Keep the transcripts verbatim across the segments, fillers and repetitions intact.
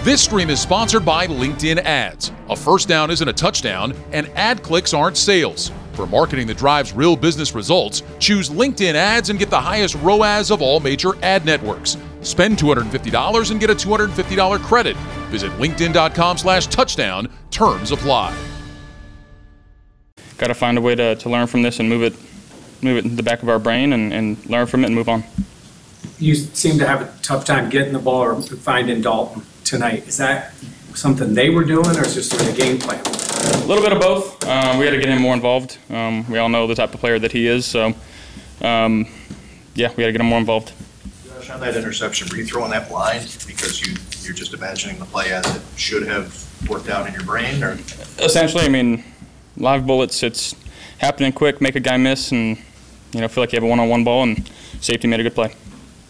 This stream is sponsored by LinkedIn Ads. A first down isn't a touchdown, and ad clicks aren't sales. For marketing that drives real business results, choose LinkedIn Ads and get the highest R O A S of all major ad networks. Spend two hundred fifty dollars and get a two hundred fifty dollars credit. Visit linkedin.com slash touchdown. Terms apply. Got to find a way to, to learn from this and move it move it in the back of our brain and, and learn from it and move on. You seem to have a tough time getting the ball or finding Dalton tonight. Is that something they were doing, or is it just a game plan? A little bit of both. Um, we got to get him more involved. Um, we all know the type of player that he is, so um, yeah, we got to get him more involved. Josh, on that interception, were you throwing that blind because you, you're just imagining the play as it should have worked out in your brain? Or essentially, I mean, live bullets, it's happening quick, make a guy miss, and you know, feel like you have a one-on-one ball, and safety made a good play.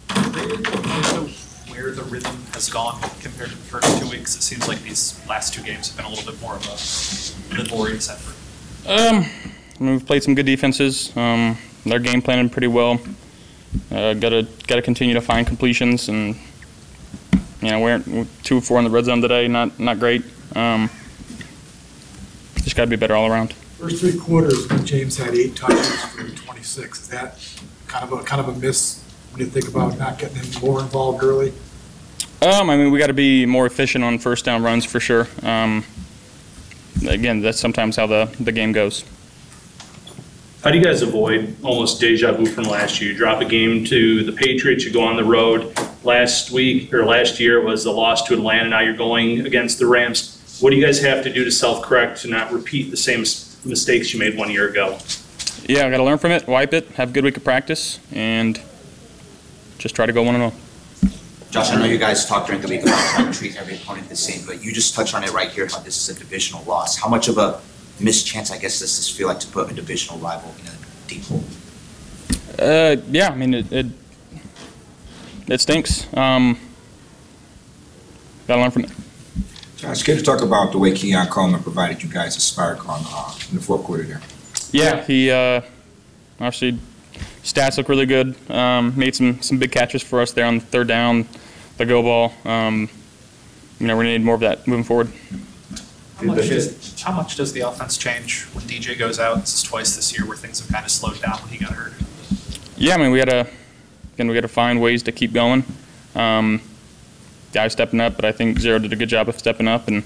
Where the rhythm has gone compared to the first two weeks, it seems like these last two games have been a little bit more of a laborious effort. Um, I mean, we've played some good defenses. Um, they're game planning pretty well. Uh, gotta gotta continue to find completions, and you know, we're two of four in the red zone today. Not not great. Um, just gotta be better all around. First three quarters, James had eight touches for twenty-six. Is that kind of a kind of a miss when you think about not getting him more involved early? Um, I mean, we got to be more efficient on first down runs for sure. Um, again, that's sometimes how the, the game goes. How do you guys avoid almost deja vu from last year? You drop a game to the Patriots, you go on the road. Last week or last year was the loss to Atlanta. Now you're going against the Rams. What do you guys have to do to self-correct to not repeat the same mistakes you made one year ago? Yeah, I got to learn from it, wipe it, have a good week of practice, and just try to go one and one. Josh, I know you guys talked during the week about trying to treat every opponent the same, but you just touched on it right here, how this is a divisional loss. How much of a missed chance, I guess, does this feel like to put a divisional rival in a deep hole? Uh, yeah, I mean, it it, it stinks. Um, got to learn from it. Josh, can you talk about the way Keon Coleman provided you guys a spark on uh, in the fourth quarter there? Yeah, he uh, obviously stats look really good. Um, made some some big catches for us there on the third down, the go ball. Um, you know, we're gonna need more of that moving forward. How much, is, how much does the offense change when D J goes out? This is twice this year where things have kind of slowed down when he got hurt. Yeah, I mean, we gotta again we gotta find ways to keep going. Um, guys stepping up, but I think Zero did a good job of stepping up, and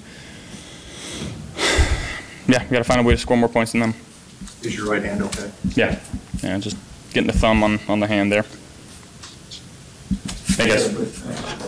yeah, we gotta find a way to score more points than them. is your right hand okay? Yeah, yeah, just getting the thumb on, on the hand there. Thank you guys.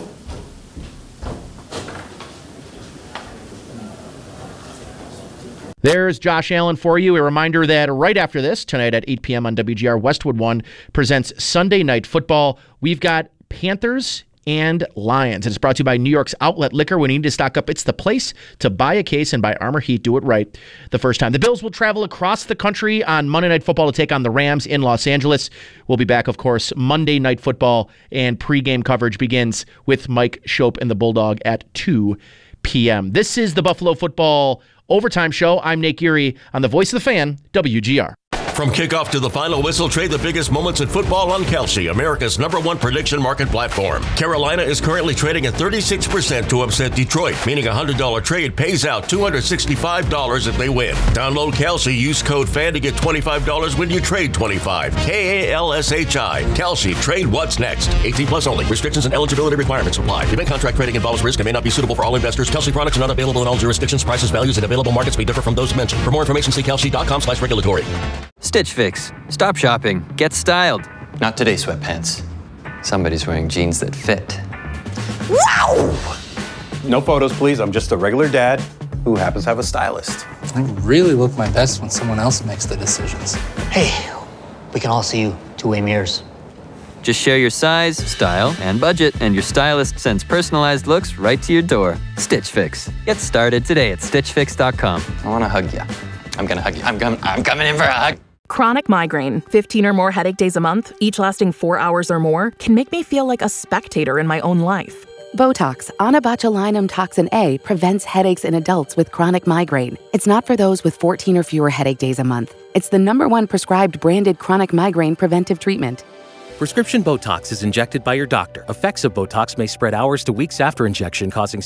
There's Josh Allen for you. A reminder that right after this, tonight at eight p.m. on W G R, Westwood One presents Sunday Night Football. We've got Panthers and Lions. And it's brought to you by New York's Outlet Liquor. When you need to stock up, it's the place to buy a case, and by Armor Heat, do it right the first time. The Bills will travel across the country on Monday Night Football to take on the Rams in Los Angeles. We'll be back, of course, Monday Night Football, and pregame coverage begins with Mike Shope and the Bulldog at two p.m. This is the Buffalo Football Overtime Show. I'm Nate Geary on the Voice of the Fan, W G R. From kickoff to the final whistle, trade the biggest moments in football on Kalshi, America's number one prediction market platform. Carolina is currently trading at thirty-six percent to upset Detroit, meaning a one hundred dollars trade pays out two hundred sixty-five dollars if they win. Download Kalshi, use code FAN to get twenty-five dollars when you trade twenty-five dollars. K A L S H I. Kalshi, trade what's next. eighteen plus only. Restrictions and eligibility requirements apply. Event contract trading involves risk and may not be suitable for all investors. Kalshi products are not available in all jurisdictions. Prices, values, and available markets may differ from those mentioned. For more information, see kalshi.com slash regulatory. Stitch Fix. Stop shopping. Get styled. Not today, sweatpants. Somebody's wearing jeans that fit. Wow! No photos, please. I'm just a regular dad who happens to have a stylist. I really look my best when someone else makes the decisions. Hey, we can all see you two-way mirrors. Just share your size, style, and budget, and your stylist sends personalized looks right to your door. Stitch Fix. Get started today at stitch fix dot com. I want to hug you. I'm going to hug you. I'm, com- I'm coming in for a hug. Chronic migraine, fifteen or more headache days a month, each lasting four hours or more, can make me feel like a spectator in my own life. Botox, onabotulinum toxin A, prevents headaches in adults with chronic migraine. It's not for those with fourteen or fewer headache days a month. It's the number one prescribed branded chronic migraine preventive treatment. Prescription Botox is injected by your doctor. Effects of Botox may spread hours to weeks after injection, causing